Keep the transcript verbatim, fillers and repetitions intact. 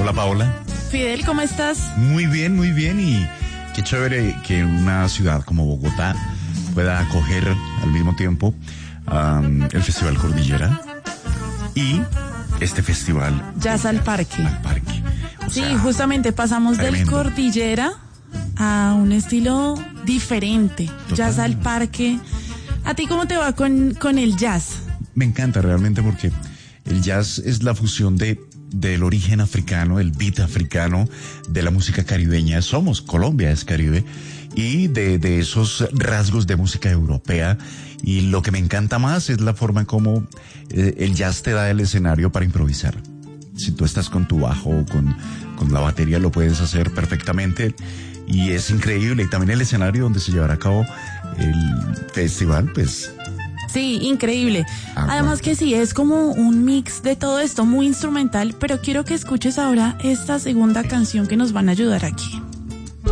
Hola Paola. Fidel, ¿cómo estás? Muy bien, muy bien, y qué chévere que una ciudad como Bogotá pueda acoger al mismo tiempo um, el Festival Cordillera y este festival Jazz al Parque. Al parque. O Sí, sea, justamente pasamos tremendo. del Cordillera a un estilo diferente. Total. Jazz al Parque. ¿A ti cómo te va con, con el jazz? Me encanta realmente porque el jazz es la fusión de del origen africano, el beat africano, de la música caribeña. Somos, Colombia es Caribe, y de, de esos rasgos de música europea. Y lo que me encanta más es la forma como eh, el jazz te da el escenario para improvisar. Si tú estás con tu bajo o con, con la batería, lo puedes hacer perfectamente. Y es increíble. Y también el escenario donde se llevará a cabo el festival, pues... Sí, increíble. Ah, Además bueno. que sí, es como un mix de todo esto, muy instrumental, pero quiero que escuches ahora esta segunda canción que nos van a ayudar aquí.